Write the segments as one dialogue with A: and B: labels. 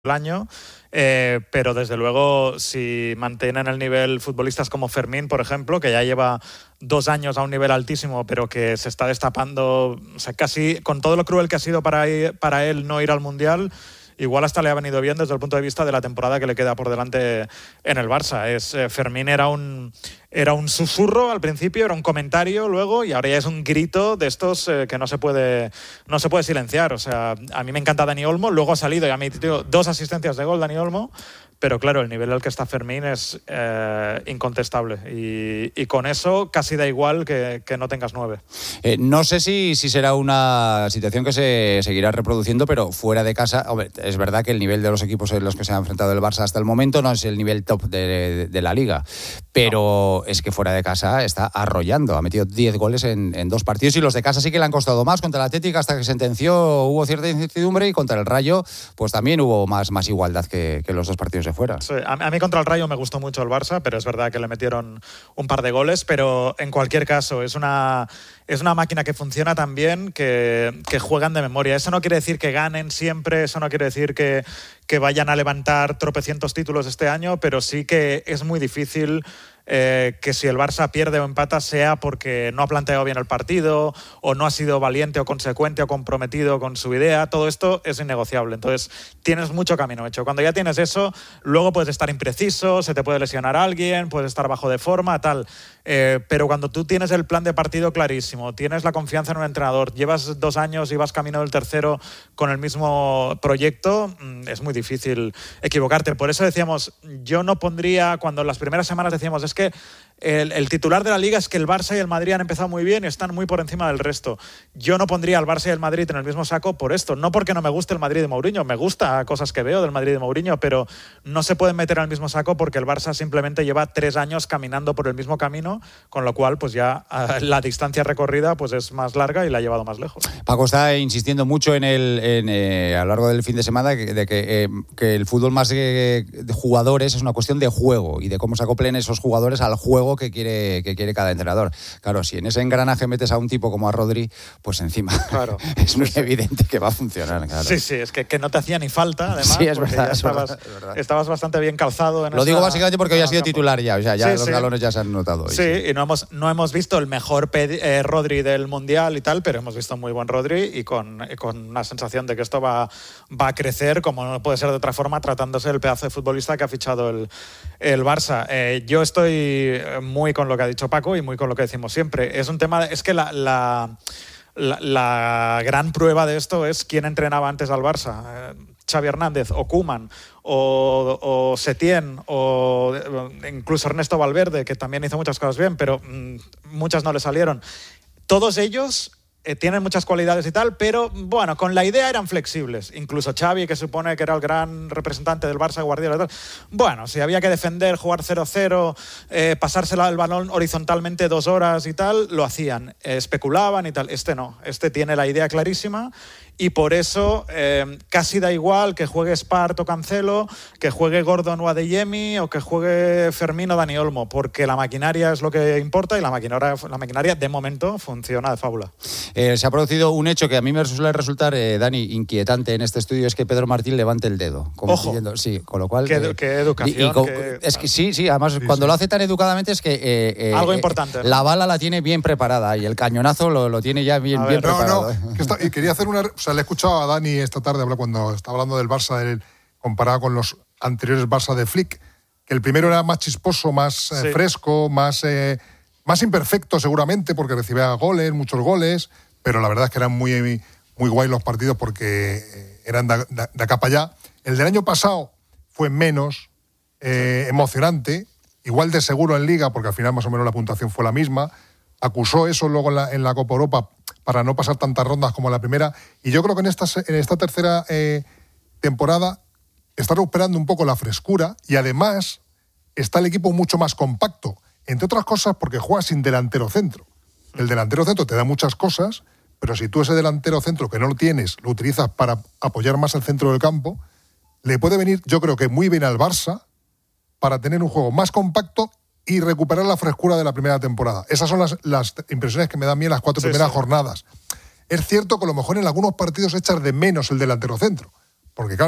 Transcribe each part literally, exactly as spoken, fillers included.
A: el año, eh, pero desde luego si mantienen el nivel futbolistas como Fermín, por ejemplo, que ya lleva dos años a un nivel altísimo, pero que se está destapando, o sea, casi con todo lo cruel que ha sido para, para él no ir al Mundial, igual hasta le ha venido bien desde el punto de vista de la temporada que le queda por delante en el Barça. Es, eh, Fermín era un, era un susurro al principio, era un comentario luego, y ahora ya es un grito de estos eh, que no se puede no se puede silenciar. O sea, a mí me encanta Dani Olmo, luego ha salido y ha metido dos asistencias de gol Dani Olmo, pero claro, el nivel al que está Fermín es eh, incontestable, y, y con eso casi da igual que, que no tengas nueve.
B: Eh, no sé si, si será una situación que se seguirá reproduciendo, pero fuera de casa, hombre, es verdad que el nivel de los equipos en los que se ha enfrentado el Barça hasta el momento no es el nivel top de, de, de la Liga, pero no. Es que fuera de casa está arrollando, ha metido diez goles en, en dos partidos, y los de casa sí que le han costado más. Contra el Atlético, hasta que sentenció, hubo cierta incertidumbre, y contra el Rayo pues también hubo más, más igualdad que, que los dos partidos de fuera.
A: Sí, a, a mí contra el Rayo me gustó mucho el Barça, pero es verdad que le metieron un par de goles, pero en cualquier caso es una, es una máquina que funciona tan bien que, que juegan de memoria. Eso no quiere decir que ganen siempre, eso no quiere decir que, que vayan a levantar tropecientos títulos este año, pero sí que es muy difícil Eh, que si el Barça pierde o empata sea porque no ha planteado bien el partido, o no ha sido valiente o consecuente o comprometido con su idea. Todo esto es innegociable, entonces tienes mucho camino hecho. Cuando ya tienes eso, luego puedes estar impreciso, se te puede lesionar a alguien, puedes estar bajo de forma, tal, eh, pero cuando tú tienes el plan de partido clarísimo, tienes la confianza en un entrenador, llevas dos años y vas camino del tercero con el mismo proyecto, es muy difícil equivocarte. Por eso decíamos, yo no pondría, cuando en las primeras semanas decíamos, es que el, el titular de la Liga es que el Barça y el Madrid han empezado muy bien y están muy por encima del resto. Yo no pondría al Barça y el Madrid en el mismo saco por esto, no porque no me guste el Madrid de Mourinho, me gusta cosas que veo del Madrid de Mourinho, pero no se pueden meter en el mismo saco porque el Barça simplemente lleva tres años caminando por el mismo camino, con lo cual pues ya la distancia recorrida pues es más larga y la ha llevado más lejos.
B: Paco está insistiendo mucho en el en, eh, a lo largo del fin de semana de que, de que, eh, que el fútbol más que de jugadores es una cuestión de juego y de cómo se acoplen esos jugadores al juego que quiere, que quiere cada entrenador. Claro, si en ese engranaje metes a un tipo como a Rodri, pues encima claro, es muy sí, evidente que va a funcionar. Claro.
A: Sí, sí, es que, que no te hacía ni falta, además.
B: Sí, es verdad,
A: ya
B: es
A: estabas,
B: verdad, es verdad.
A: estabas bastante bien calzado. En
B: Lo
A: esa,
B: digo básicamente porque hoy ha sido titular ya, o sea, ya
A: sí,
B: los
A: sí.
B: galones ya se han notado. Hoy,
A: sí,
B: sí,
A: y no hemos, no hemos visto el mejor pedi- eh, Rodri del Mundial y tal, pero hemos visto muy buen Rodri y con, con una sensación de que esto va, va a crecer, como no puede ser de otra forma, tratándose del pedazo de futbolista que ha fichado el, el Barça. Eh, yo estoy muy con lo que ha dicho Paco y muy con lo que decimos siempre. Es un tema, es que la, la, la, la gran prueba de esto es quién entrenaba antes al Barça. Eh, Xavi Hernández o Koeman o, o Setién o incluso Ernesto Valverde, que también hizo muchas cosas bien, pero mmm, muchas no le salieron. Todos ellos Eh, tienen muchas cualidades y tal, pero bueno, con la idea eran flexibles. Incluso Xavi, que supone que era el gran representante del Barça, Guardiola y tal. Bueno, si había que defender, jugar cero cero, eh, pasársela el balón horizontalmente dos horas y tal, lo hacían. Eh, especulaban y tal. Este no. Este tiene la idea clarísima y por eso eh, casi da igual que juegue Spart o Cancelo, que juegue Gordon o Adeyemi o que juegue Fermín o Dani Olmo, porque la maquinaria es lo que importa y la maquinaria, la maquinaria de momento funciona de fábula.
B: Eh, se ha producido un hecho que a mí me suele resultar, eh, Dani, inquietante en este estudio, es que Pedro Martín levante el dedo. Como
A: Ojo.
B: Diciendo, sí, con lo cual...
A: Qué,
B: eh,
A: qué educación.
B: Y, y con,
A: qué...
B: Es que sí, sí, además sí, cuando sí. lo hace tan educadamente es que... Eh, eh,
A: Algo importante.
B: Eh,
A: ¿no?
B: La bala la tiene bien preparada y el cañonazo lo, lo tiene ya bien, bien
C: no,
B: preparado.
C: No,
B: eh.
C: que está, y quería hacer una... O sea, le he escuchado a Dani esta tarde hablar cuando estaba hablando del Barça, del, comparado con los anteriores Barça de Flick, que el primero era más chisposo, más eh, sí. fresco, más, eh, más imperfecto seguramente, porque recibía goles, muchos goles, pero la verdad es que eran muy, muy guay los partidos porque eran de, de, de acá para allá. El del año pasado fue menos eh, emocionante, igual de seguro en Liga, porque al final más o menos la puntuación fue la misma. Acusó eso luego en la, en la Copa Europa para no pasar tantas rondas como la primera. Y yo creo que en esta, en esta tercera eh, temporada está recuperando un poco la frescura y además está el equipo mucho más compacto. Entre otras cosas porque juega sin delantero centro. El delantero centro te da muchas cosas, pero si tú ese delantero centro que no lo tienes, lo utilizas para apoyar más el centro del campo, le puede venir, yo creo que muy bien al Barça para tener un juego más compacto y recuperar la frescura de la primera temporada. Esas son las, las impresiones que me dan a mí en las cuatro sí, primeras sí. jornadas. Es cierto que a lo mejor en algunos partidos echas de menos el delantero centro, porque claro,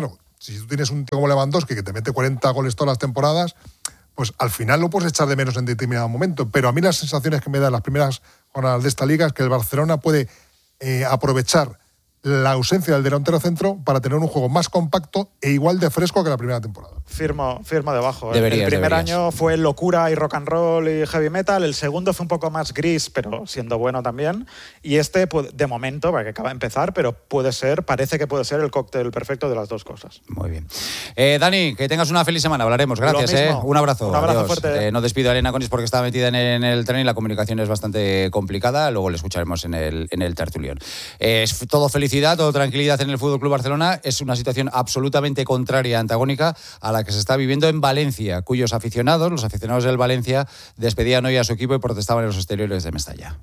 C: si tú tienes un tío como Lewandowski que te mete cuarenta goles todas las temporadas, pues al final lo puedes echar de menos en determinado momento. Pero a mí las sensaciones que me dan las primeras jornadas de esta liga es que el Barcelona puede eh, aprovechar la ausencia del delantero centro para tener un juego más compacto e igual de fresco que la primera temporada.
A: Firmo, firmo debajo.
B: Deberías,
A: el primer
B: deberías.
A: año fue locura y rock and roll y heavy metal. El segundo fue un poco más gris, pero siendo bueno también. Y este, de momento, porque acaba de empezar, pero puede ser, parece que puede ser el cóctel perfecto de las dos cosas.
B: Muy bien. Eh, Dani, que tengas una feliz semana. Hablaremos. Gracias. Eh. Un abrazo.
A: Un abrazo
B: Adiós.
A: fuerte.
B: Eh, no despido a Elena Conis porque estaba metida en el, en el tren y la comunicación es bastante complicada. Luego le escucharemos en el, en el tertulión. Eh, es todo felicidad, todo tranquilidad en el F C Barcelona. Es una situación absolutamente contraria, antagónica a la que se está viviendo en Valencia, cuyos aficionados, los aficionados del Valencia, despedían hoy a su equipo y protestaban en los exteriores de Mestalla.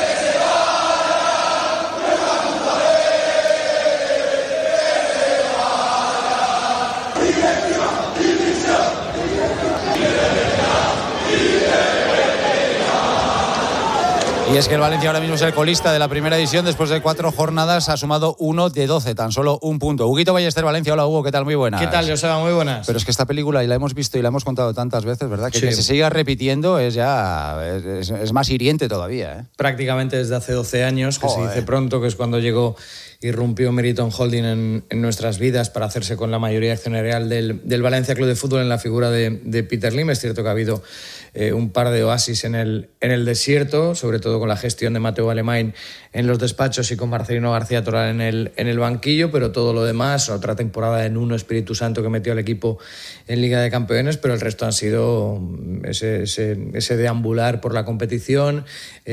B: Y es que el Valencia ahora mismo es el colista de la primera división. Después de cuatro jornadas ha sumado uno de doce, tan solo un punto. Huguito Ballester, Valencia. Hola, Hugo, ¿qué tal? Muy buenas.
D: ¿Qué tal, Joseba? Muy buenas.
B: Pero es que esta película, y la hemos visto y la hemos contado tantas veces, ¿verdad? Que, sí. que se siga repitiendo es ya es, es más hiriente todavía, ¿eh?
D: Prácticamente desde hace doce años, que Joder. se dice pronto, que es cuando llegó, irrumpió Meriton Holding en, en nuestras vidas para hacerse con la mayoría accionarial del, del Valencia Club de Fútbol en la figura de, de Peter Lim. Es cierto que ha habido eh, un par de oasis en el, en el desierto, sobre todo con la gestión de Mateo Alemany en los despachos y con Marcelino García Toral en el, en el banquillo, pero todo lo demás, otra temporada en uno Espíritu Santo que metió al equipo en Liga de Campeones, pero el resto han sido ese, ese, ese deambular por la competición,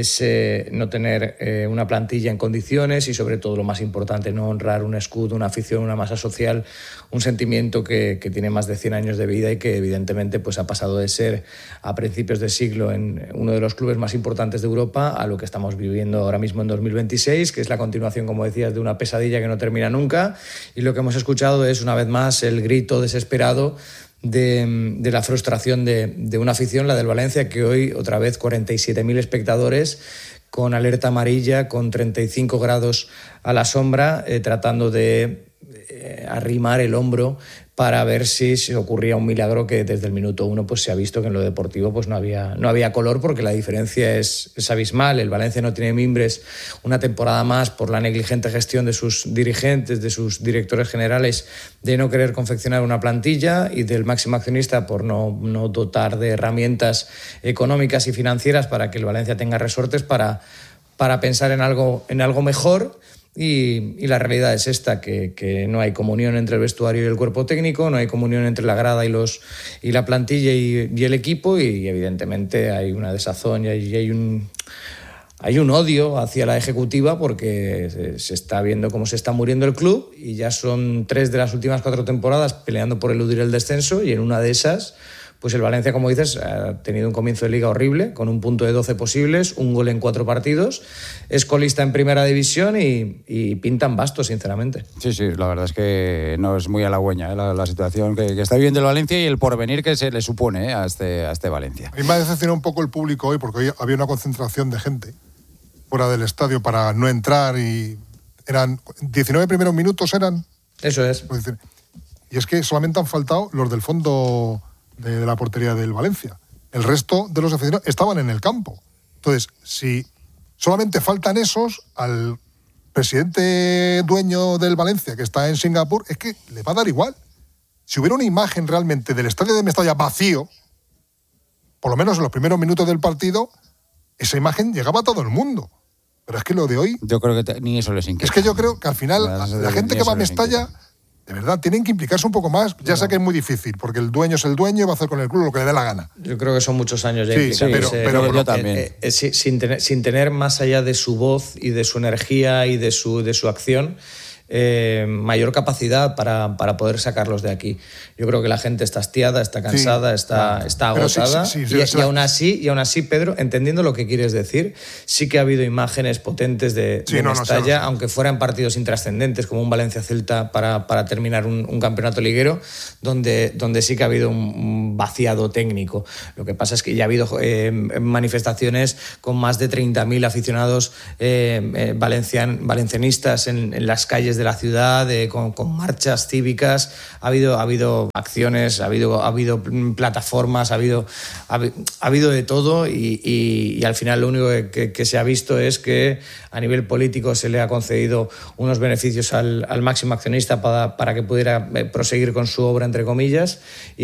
D: ese no tener eh, una plantilla en condiciones y sobre todo lo más importante, no honrar un escudo, una afición, una masa social, un sentimiento que, que tiene más de cien años de vida y que evidentemente pues, ha pasado de ser a principios de siglo en uno de los clubes más importantes de Europa a lo que estamos viviendo ahora mismo en dos mil veintiséis, que es la continuación, como decías, de una pesadilla que no termina nunca. Y lo que hemos escuchado es, una vez más, el grito desesperado de, de la frustración de, de una afición, la del Valencia, que hoy, otra vez, cuarenta y siete mil espectadores con alerta amarilla, con treinta y cinco grados a la sombra, eh, tratando de eh, arrimar el hombro para ver si se ocurría un milagro que desde el minuto uno pues, se ha visto que en lo deportivo pues, no, había, no había color, porque la diferencia es, es abismal. El Valencia no tiene mimbres una temporada más por la negligente gestión de sus dirigentes, de sus directores generales, de no querer confeccionar una plantilla, y del máximo accionista por no, no dotar de herramientas económicas y financieras para que el Valencia tenga resortes para, para pensar en algo, en algo mejor. Y, y la realidad es esta, que, que no hay comunión entre el vestuario y el cuerpo técnico, no hay comunión entre la grada y, los, y la plantilla y, y el equipo, y evidentemente hay una desazón y hay, y hay un... Hay un odio hacia la ejecutiva porque se, se está viendo cómo se está muriendo el club, y ya son tres de las últimas cuatro temporadas peleando por eludir el descenso, y en una de esas pues el Valencia, como dices, ha tenido un comienzo de liga horrible, con un punto de doce posibles, un gol en cuatro partidos, es colista en primera división y, y pintan bastos, sinceramente.
B: Sí, sí, la verdad es que no es muy halagüeña, ¿eh? la, la situación que, que está viviendo el Valencia y el porvenir que se le supone, ¿eh? a, este, a este Valencia.
C: A mí me ha decepcionado un poco el público hoy, porque hoy había una concentración de gente fuera del estadio para no entrar, y eran diecinueve primeros minutos, eran...
D: Eso es.
C: Y es que solamente han faltado los del fondo de la portería del Valencia. El resto de los aficionados estaban en el campo. Entonces, si solamente faltan esos, al presidente dueño del Valencia, que está en Singapur, es que le va a dar igual. Si hubiera una imagen realmente del estadio de Mestalla vacío, por lo menos en los primeros minutos del partido, esa imagen llegaba a todo el mundo. Pero es que lo de hoy...
B: Yo creo que te, ni eso les inquieta.
C: Es que yo creo que al final la, la gente que va a Mestalla... De verdad, tienen que implicarse un poco más. Ya sé que es muy difícil, porque el dueño es el dueño y va a hacer con el club lo que le dé la gana.
D: Yo creo que son muchos años ya
C: sí,
D: implicados.
C: Sí, pero, pero,
B: pero yo también.
D: Eh, eh, sin, tener, sin tener más allá de su voz y de su energía y de su, de su acción, eh, mayor capacidad para, para poder sacarlos de aquí. Yo creo que la gente está hastiada, está cansada, sí, está, claro. está agotada. Sí, sí, sí, y, sí, y, aún así, y aún así, Pedro, entendiendo lo que quieres decir, sí que ha habido imágenes potentes de, sí, de no, Mestalla, no sé, no sé. aunque fueran partidos intrascendentes, como un Valencia-Celta para, para terminar un, un campeonato liguero, donde, donde sí que ha habido un, un vaciado técnico. Lo que pasa es que ya ha habido eh, manifestaciones con más de treinta mil aficionados eh, eh, valencian, valencianistas en, en las calles calles de la ciudad, eh, con, con marchas cívicas, ha habido, ha habido acciones, ha habido, ha habido plataformas, ha habido, ha, ha habido de todo y, y, y al final lo único que, que, que se ha visto es que a nivel político se le ha concedido unos beneficios al, al máximo accionista para, para que pudiera proseguir con su obra, entre comillas,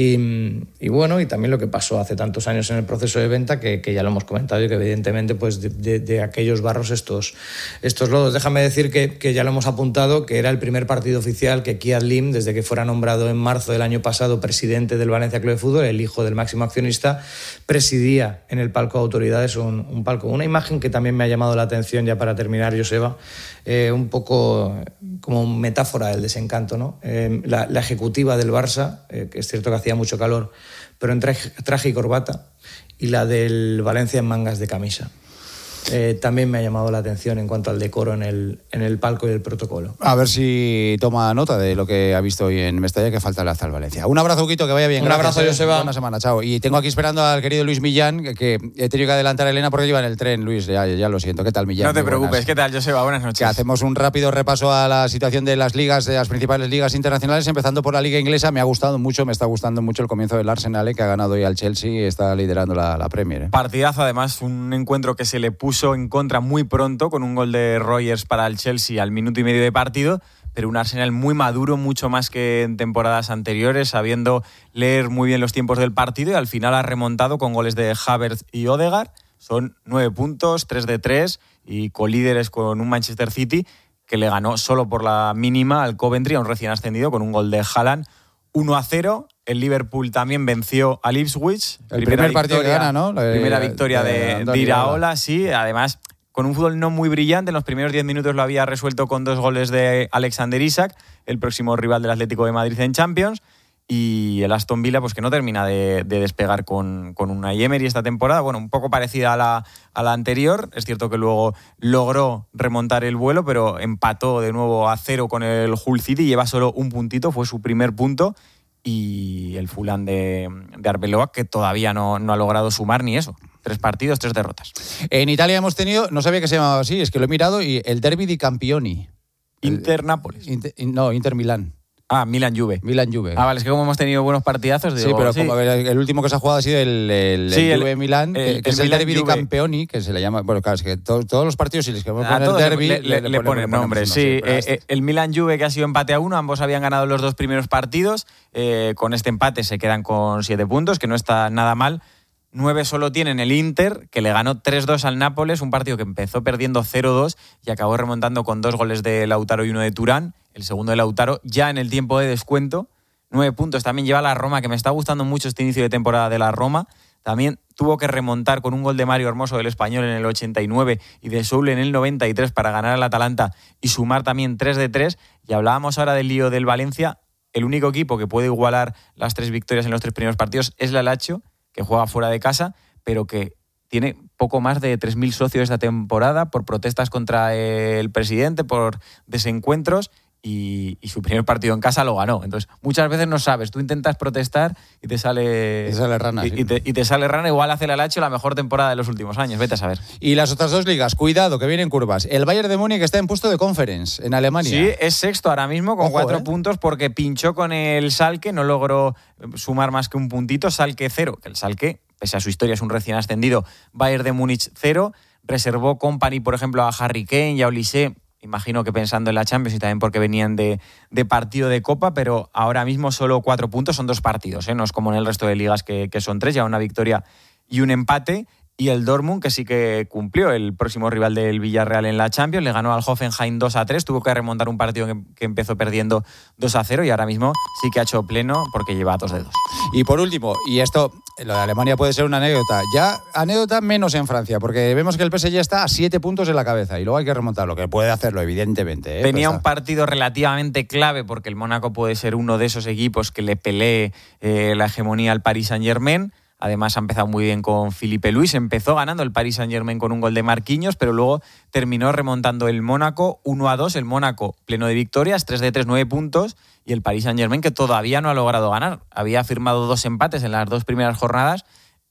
D: y, y bueno, y también lo que pasó hace tantos años en el proceso de venta, que, que ya lo hemos comentado y que evidentemente pues de, de, de aquellos barros estos, estos lodos. Déjame decir que, que ya lo hemos apuntado, que era el primer partido oficial que Kiad Lim, desde que fuera nombrado en marzo del año pasado presidente del Valencia Club de Fútbol, el hijo del máximo accionista, presidía en el palco de autoridades un, un palco. Una imagen que también me ha llamado la atención, ya para terminar, Joseba, eh, un poco como metáfora del desencanto, ¿no? Eh, la, la ejecutiva del Barça, eh, que es cierto que hacía mucho calor, pero en traje, traje y corbata, y la del Valencia en mangas de camisa. Eh, también me ha llamado la atención en cuanto al decoro en el, en el palco y el protocolo.
B: A ver si toma nota de lo que ha visto hoy en Mestalla, que falta el hasta el Valencia. Un abrazo, Huguito, que vaya bien.
D: Un
B: Gracias,
D: abrazo, Joseba.
B: Buena semana, chao. Y tengo aquí esperando al querido Luis Millán, que, que he tenido que adelantar a Elena porque lleva en el tren, Luis, ya, ya lo siento. ¿Qué tal, Millán?
E: No te
B: Muy
E: preocupes,
B: buenas.
E: ¿qué tal, Joseba? Buenas noches.
B: Que hacemos un rápido repaso a la situación de las ligas, de las principales ligas internacionales, empezando por la liga inglesa. Me ha gustado mucho, me está gustando mucho el comienzo del Arsenal, eh, que ha ganado hoy al Chelsea y está liderando la, la Premier. Eh.
E: Partidazo, además, un encuentro que se le puso en contra muy pronto, con un gol de Rogers para el Chelsea al minuto y medio de partido, pero un Arsenal muy maduro, mucho más que en temporadas anteriores, sabiendo leer muy bien los tiempos del partido, y al final ha remontado con goles de Havertz y Odegaard. Son nueve puntos, tres de tres, y colíderes con un Manchester City que le ganó solo por la mínima al Coventry, a un recién ascendido, con un gol de Haaland. uno a cero. El Liverpool también venció al Ipswich.
B: El primer partido que gana, ¿no? La,
E: primera victoria de, de, de Iraola, sí. Además, con un fútbol no muy brillante, en los primeros diez minutos lo había resuelto con dos goles de Alexander Isak, el próximo rival del Atlético de Madrid en Champions. Y el Aston Villa, pues que no termina de, de despegar con, con Unai Emery esta temporada. Bueno, un poco parecida a la, a la anterior. Es cierto que luego logró remontar el vuelo, pero empató de nuevo a cero con el Hull City. Lleva solo un puntito, fue su primer punto. Y el Fulham de, de Arbeloa, que todavía no, no ha logrado sumar ni eso. Tres partidos, tres derrotas.
B: En Italia hemos tenido, no sabía que se llamaba así, es que lo he mirado, y el Derby di Campioni.
E: Inter-Nápoles.
B: Inter, no, Inter-Milán.
E: Ah, Milan-Juve.
B: Milan-Juve.
E: Ah, vale, es que como hemos tenido buenos partidazos... Digo,
B: sí, pero
E: sí.
B: Como el último que se ha jugado ha sido el, el,
E: sí,
B: el Juve-Milán, que, que
E: el
B: es el Derby di
E: Milan-Juve.
B: Campioni, que se le llama... Bueno, claro, es que to, todos los partidos, si les queremos
E: A
B: poner
E: todos
B: Derby...
E: le, le, le, le ponen nombre, sí. sí eh, este. El Milan-Juve, que ha sido empate a uno, ambos habían ganado los dos primeros partidos. Eh, con este empate se quedan con siete puntos, que no está nada mal. Nueve solo tienen el Inter, que le ganó tres dos al Nápoles, un partido que empezó perdiendo cero dos y acabó remontando con dos goles de Lautaro y uno de Turán. El segundo de Lautaro, ya en el tiempo de descuento. Nueve puntos también lleva la Roma, que me está gustando mucho este inicio de temporada de la Roma. También tuvo que remontar con un gol de Mario Hermoso del Español en el ochenta y nueve y de Soule en el noventa y tres para ganar al Atalanta y sumar también tres de tres. Y hablábamos ahora del lío del Valencia. El único equipo que puede igualar las tres victorias en los tres primeros partidos es la Lazio, que juega fuera de casa, pero que tiene poco más de tres mil socios esta temporada por protestas contra el presidente, por desencuentros, y, y su primer partido en casa lo ganó. Entonces, muchas veces no sabes, tú intentas protestar y te sale...
B: Te sale rana,
E: y,
B: sí.
E: y, te, y te sale rana, igual hace la Lazio la mejor temporada de los últimos años, vete a saber.
B: Y las otras dos ligas, cuidado, que vienen curvas. El Bayern de Múnich está en puesto de Conference, en Alemania.
E: Sí, es sexto ahora mismo, con
B: Ojo,
E: cuatro
B: ¿eh?
E: puntos, porque pinchó con el Schalke, no logró sumar más que un puntito. Schalke cero, que el Schalke, pese a su historia, es un recién ascendido. Bayern de Múnich cero, reservó Company, por ejemplo, a Harry Kane y a Olise, imagino que pensando en la Champions y también porque venían de, de partido de Copa, pero ahora mismo solo cuatro puntos, son dos partidos, ¿eh? No es como en el resto de ligas que, que son tres, ya una victoria y un empate. Y el Dortmund, que sí que cumplió, el próximo rival del Villarreal en la Champions, le ganó al Hoffenheim dos a tres, tuvo que remontar un partido que, que empezó perdiendo dos a cero y ahora mismo sí que ha hecho pleno porque lleva dos dedos.
B: Y por último, y esto, lo de Alemania puede ser una anécdota, ya anécdota menos en Francia, porque vemos que el P S G está a siete puntos en la cabeza y luego hay que remontarlo, que puede hacerlo, evidentemente. ¿eh?
E: Tenía
B: pues
E: un partido relativamente clave porque el Mónaco puede ser uno de esos equipos que le pelee eh, la hegemonía al Paris Saint-Germain. Además ha empezado muy bien con Filipe Luis, empezó ganando el Paris Saint-Germain con un gol de Marquinhos, pero luego terminó remontando el Mónaco uno a dos, el Mónaco pleno de victorias, tres de tres, nueve puntos, y el Paris Saint-Germain que todavía no ha logrado ganar. Había firmado dos empates en las dos primeras jornadas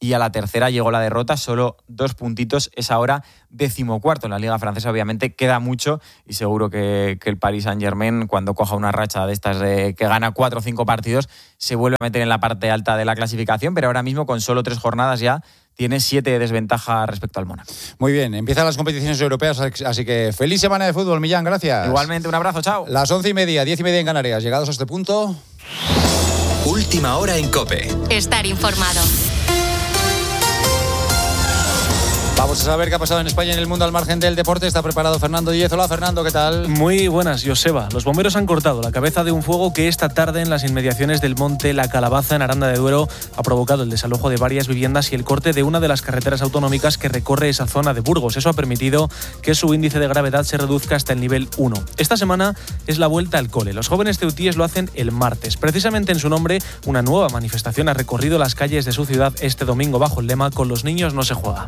E: y a la tercera llegó la derrota, solo dos puntitos, es ahora decimocuarto en la Liga Francesa. Obviamente queda mucho y seguro que, que el Paris Saint-Germain, cuando coja una racha de estas de que gana cuatro o cinco partidos, se vuelve a meter en la parte alta de la clasificación, pero ahora mismo con solo tres jornadas ya tiene siete de desventaja respecto al Mónaco.
B: Muy bien, empiezan las competiciones europeas, así que feliz semana de fútbol, Millán, gracias.
E: Igualmente, un abrazo, chao.
B: Las once y media, diez y media en Canarias, llegados a este punto.
F: Última hora en COPE.
G: Estar informado.
B: Vamos a saber qué ha pasado en España y en el mundo al margen del deporte. Está preparado Fernando Díez. Hola, Fernando, ¿qué tal?
H: Muy buenas, Joseba. Los bomberos han cortado la cabeza de un fuego que esta tarde en las inmediaciones del monte La Calabaza, en Aranda de Duero, ha provocado el desalojo de varias viviendas y el corte de una de las carreteras autonómicas que recorre esa zona de Burgos. Eso ha permitido que su índice de gravedad se reduzca hasta el nivel uno. Esta semana es la vuelta al cole. Los jóvenes ceutíes lo hacen el martes. Precisamente en su nombre, una nueva manifestación ha recorrido las calles de su ciudad este domingo bajo el lema «Con los niños no se juega».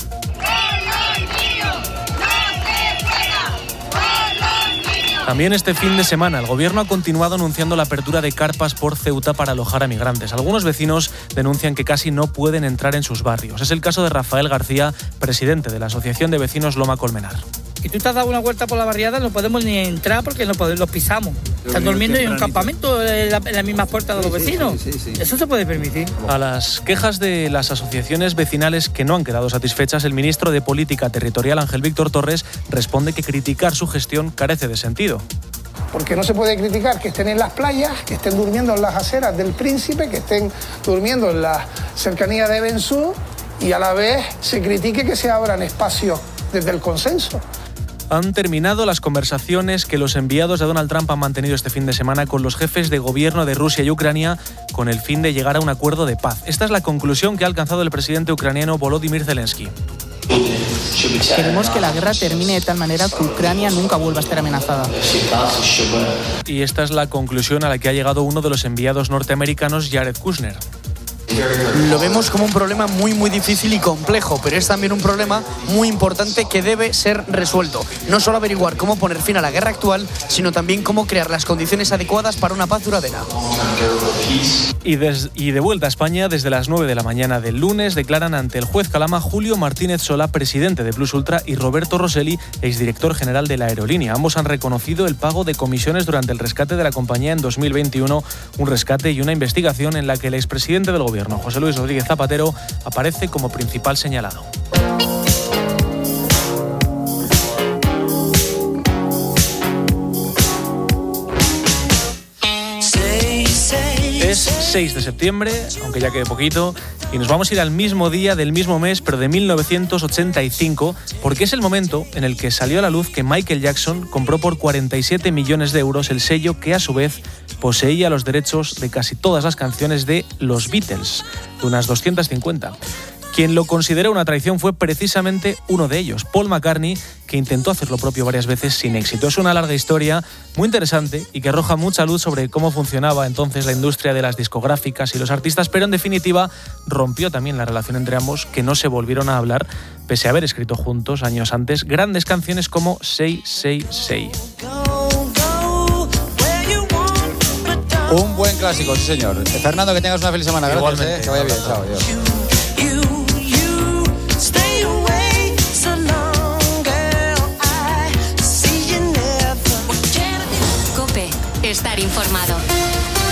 H: También este fin de semana el Gobierno ha continuado anunciando la apertura de carpas por Ceuta para alojar a migrantes. Algunos vecinos denuncian que casi no pueden entrar en sus barrios. Es el caso de Rafael García, presidente de la Asociación de Vecinos Loma Colmenar.
I: Y tú te has dado una vuelta por la barriada, no podemos ni entrar porque no podemos, los pisamos. Están durmiendo en un campamento en la, en la misma puerta de los vecinos. Sí, sí, sí, sí. Eso se puede permitir.
H: A las quejas de las asociaciones vecinales que no han quedado satisfechas, el ministro de Política Territorial, Ángel Víctor Torres, responde que criticar su gestión carece de sentido.
J: Porque no se puede criticar que estén en las playas, que estén durmiendo en las aceras del Príncipe, que estén durmiendo en la cercanía de Bensú y a la vez se critique que se abran espacios desde el consenso.
H: Han terminado las conversaciones que los enviados de Donald Trump han mantenido este fin de semana con los jefes de gobierno de Rusia y Ucrania con el fin de llegar a un acuerdo de paz. Esta es la conclusión que ha alcanzado el presidente ucraniano Volodymyr Zelensky.
K: Queremos que la guerra termine de tal manera que Ucrania nunca vuelva a estar amenazada.
H: Y esta es la conclusión a la que ha llegado uno de los enviados norteamericanos, Jared Kushner.
L: Lo vemos como un problema muy muy difícil y complejo, pero es también un problema muy importante que debe ser resuelto. No solo averiguar cómo poner fin a la guerra actual, sino también cómo crear las condiciones adecuadas para una paz duradera.
H: Y, des, y de vuelta a España, desde las nueve de la mañana del lunes, declaran ante el juez Calama Julio Martínez Solá, presidente de Plus Ultra, y Roberto Rosselli, exdirector general de la aerolínea. Ambos han reconocido el pago de comisiones durante el rescate de la compañía en dos mil veintiuno, un rescate y una investigación en la que el expresidente del gobierno, José Luis Rodríguez Zapatero, aparece como principal señalado. Es seis de septiembre, aunque ya quede poquito, y nos vamos a ir al mismo día del mismo mes, pero de mil novecientos ochenta y cinco, porque es el momento en el que salió a la luz que Michael Jackson compró por cuarenta y siete millones de euros el sello que a su vez poseía los derechos de casi todas las canciones de los Beatles, de unas doscientas cincuenta. Quien lo consideró una traición fue precisamente uno de ellos, Paul McCartney, que intentó hacer lo propio varias veces sin éxito. Es una larga historia muy interesante y que arroja mucha luz sobre cómo funcionaba entonces la industria de las discográficas y los artistas, pero en definitiva rompió también la relación entre ambos, que no se volvieron a hablar, pese a haber escrito juntos años antes grandes canciones como Say, Say, Say.
B: Un buen clásico, sí señor. Fernando, que tengas una feliz semana. Gracias, eh. Que vaya bien. Chao, adiós.
G: Estar informado.